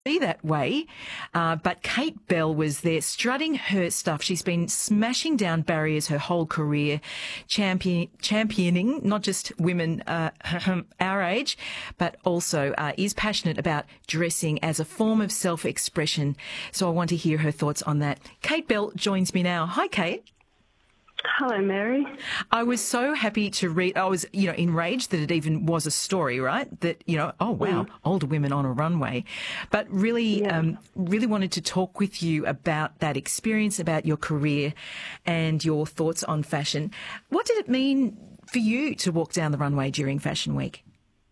be that way, but Kate Bell was there strutting her stuff. She's been smashing down barriers her whole career, championing not just women our age, but also is passionate about dressing as a form of self-expression. So I want to hear her thoughts on that. Kate Bell joins me now. Hi, Kate. Hello, Mary. I was so happy to read. I was, enraged that it even was a story, right? That, oh, wow, older women on a runway. But really, really wanted to talk with you about that experience, about your career and your thoughts on fashion. What did it mean for you to walk down the runway during Fashion Week?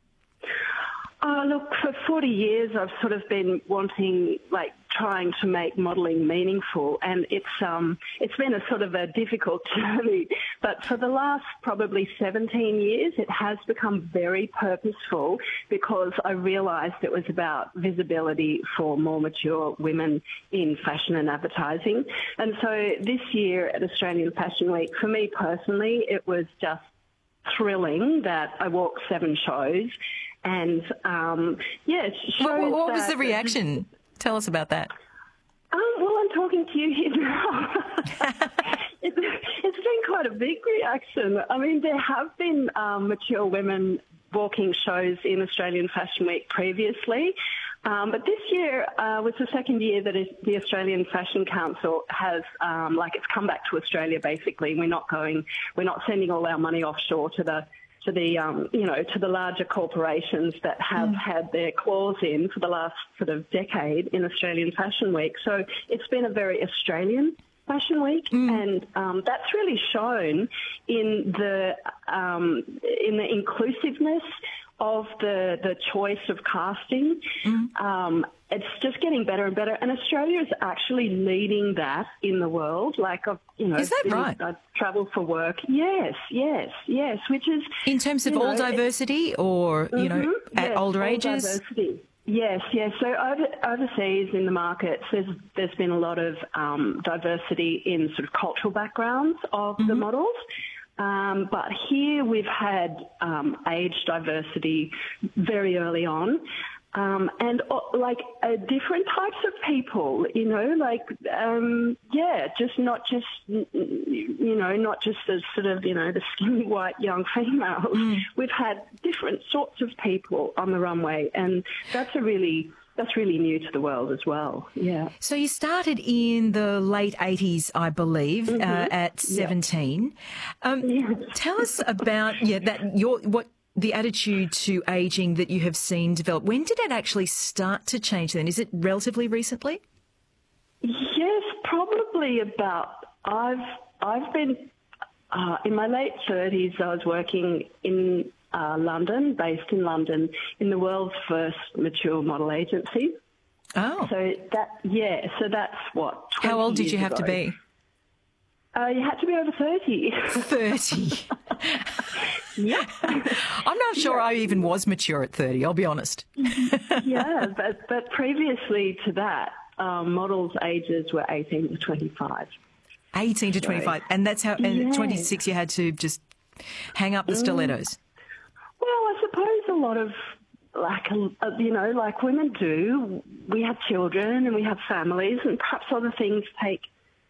Look, for 40 years I've sort of been trying to make modelling meaningful, and it's been a sort of a difficult journey. But for the last probably 17 years, it has become very purposeful because I realised it was about visibility for more mature women in fashion and advertising. And so this year at Australian Fashion Week, for me personally, it was just thrilling that I walked 7 shows. And, it shows what was the reaction? Tell us about that. Well, I'm talking to you here now. It's been quite a big reaction. I mean, there have been mature women walking shows in Australian Fashion Week previously. But this year was the second year that the Australian Fashion Council has, it's come back to Australia, basically. We're not sending all our money offshore to the larger corporations that have had their claws in for the last sort of decade in Australian Fashion Week. So it's been a very Australian Fashion Week, and that's really shown in the inclusiveness of the choice of casting. It's just getting better and better, and Australia is actually leading that in the world. Is that right? I travel for work. Yes, which is... In terms of all diversity or, at older ages? Diversity. Yes. So overseas in the markets, there's been a lot of diversity in sort of cultural backgrounds of the models. But here we've had age diversity very early on. And different types of people, not just as sort of, the skinny white young females. We've had different sorts of people on the runway, and that's really new to the world as well. Yeah. So you started in the late 80s, I believe, at 17. Tell us about the attitude to ageing that you have seen develop. When did it actually start to change then? Is it relatively recently? Yes, probably about... I've been... in my late 30s, I was working in London, based in London, in the world's first mature model agency. Oh. So that's what, 20 How old did you have ago. to be? You had to be over 30. 30. Yeah. I'm not sure I even was mature at 30, I'll be honest. But previously to that, models' ages were 18 to 25. 18 to 25. And that's how, and at 26 you had to just hang up the stilettos. Well, I suppose a lot of, like women do, we have children and we have families, and perhaps other things take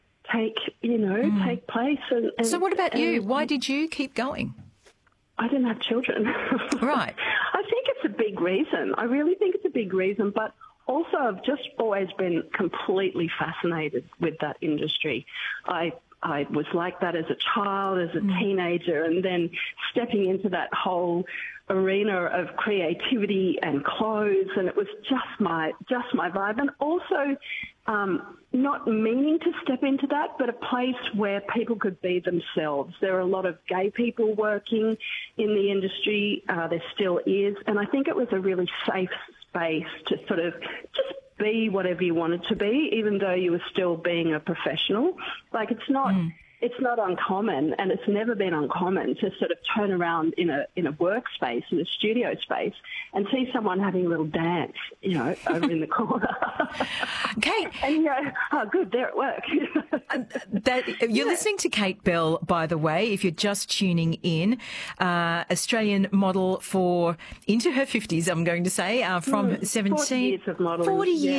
place. And so what about you? Why did you keep going? I didn't have children. Right. I think it's a big reason. I really think it's a big reason, but also I've just always been completely fascinated with that industry. I was like that as a child, as a teenager, and then stepping into that whole arena of creativity and clothes, and it was just my vibe. And also not meaning to step into that, but a place where people could be themselves. There are a lot of gay people working in the industry. There still is. And I think it was a really safe space to sort of just be whatever you wanted to be, even though you were still being a professional. Like, it's not it's not uncommon, and it's never been uncommon to sort of turn around in a workspace, in a studio space, and see someone having a little dance, over in the corner. Kate, and you go, oh, good, they're at work. You're listening to Kate Bell, by the way, if you're just tuning in, Australian model for into her 50s, I'm going to say, from 17. 40 years of modelling. 40 years.